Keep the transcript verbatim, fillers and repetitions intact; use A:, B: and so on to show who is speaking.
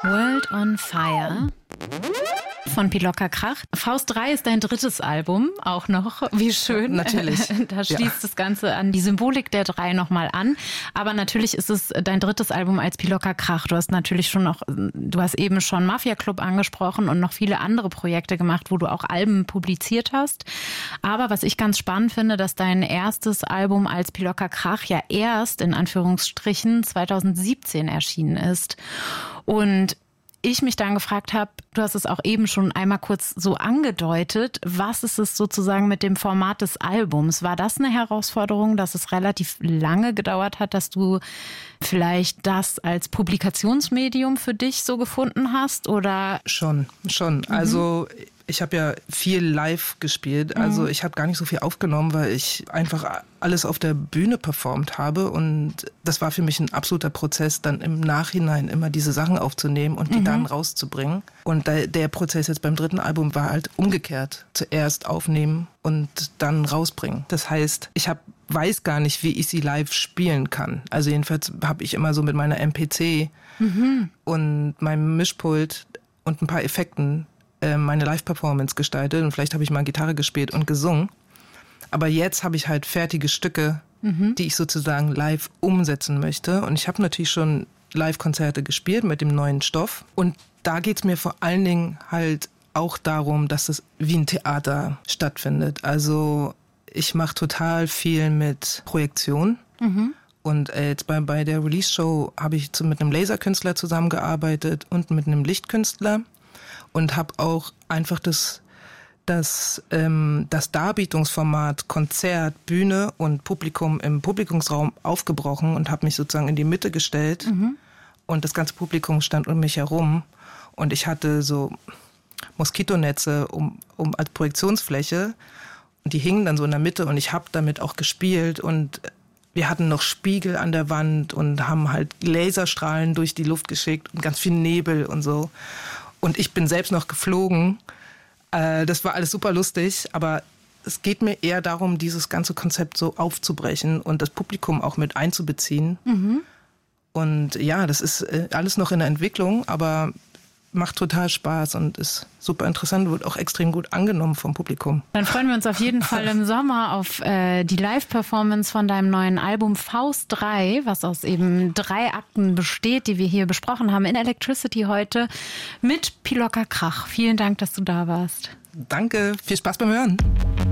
A: World on Fire von Pilocka Krach. Faust drei ist dein drittes Album, auch noch. Wie schön.
B: Natürlich.
A: Da schließt
B: ja.
A: das Ganze an die Symbolik der drei nochmal an. Aber natürlich ist es dein drittes Album als Pilocka Krach. Du hast natürlich schon noch, du hast eben schon Mafia Club angesprochen und noch viele andere Projekte gemacht, wo du auch Alben publiziert hast. Aber was ich ganz spannend finde, dass dein erstes Album als Pilocka Krach ja erst in Anführungsstrichen zwanzig siebzehn erschienen ist. Und ich mich dann gefragt habe, du hast es auch eben schon einmal kurz so angedeutet, was ist es sozusagen mit dem Format des Albums? War das eine Herausforderung, dass es relativ lange gedauert hat, dass du vielleicht das als Publikationsmedium für dich so gefunden hast? Oder?
B: Schon, schon. Mhm. Also ich habe ja viel live gespielt, also ich habe gar nicht so viel aufgenommen, weil ich einfach alles auf der Bühne performt habe und das war für mich ein absoluter Prozess, dann im Nachhinein immer diese Sachen aufzunehmen und die mhm. dann rauszubringen. Und der Prozess jetzt beim dritten Album war halt umgekehrt. Zuerst aufnehmen und dann rausbringen. Das heißt, ich hab, weiß gar nicht, wie ich sie live spielen kann. Also jedenfalls habe ich immer so mit meiner M P C mhm. und meinem Mischpult und ein paar Effekten meine Live-Performance gestaltet und vielleicht habe ich mal Gitarre gespielt und gesungen. Aber jetzt habe ich halt fertige Stücke, mhm. die ich sozusagen live umsetzen möchte. Und ich habe natürlich schon Live-Konzerte gespielt mit dem neuen Stoff. Und da geht es mir vor allen Dingen halt auch darum, dass es wie ein Theater stattfindet. Also ich mache total viel mit Projektion. Mhm. Und jetzt bei, bei der Release-Show habe ich mit einem Laserkünstler zusammengearbeitet und mit einem Lichtkünstler. Und habe auch einfach das, das, ähm, das Darbietungsformat Konzert, Bühne und Publikum im Publikumsraum aufgebrochen und habe mich sozusagen in die Mitte gestellt. Mhm. Und das ganze Publikum stand um mich herum. Und ich hatte so Moskitonetze um, um als Projektionsfläche. Und die hingen dann so in der Mitte und ich habe damit auch gespielt. Und wir hatten noch Spiegel an der Wand und haben halt Laserstrahlen durch die Luft geschickt und ganz viel Nebel und so. Und ich bin selbst noch geflogen. Äh, das war alles super lustig, aber es geht mir eher darum, dieses ganze Konzept so aufzubrechen und das Publikum auch mit einzubeziehen. Mhm. Und ja, das ist äh, alles noch in der Entwicklung, aber macht total Spaß und ist super interessant, wird auch extrem gut angenommen vom Publikum.
A: Dann freuen wir uns auf jeden Fall im Sommer auf äh, die Live-Performance von deinem neuen Album Faust drei, was aus eben drei Akten besteht, die wir hier besprochen haben in Electricity heute mit Pilocka Krach. Vielen Dank, dass du da warst.
B: Danke, viel Spaß beim Hören.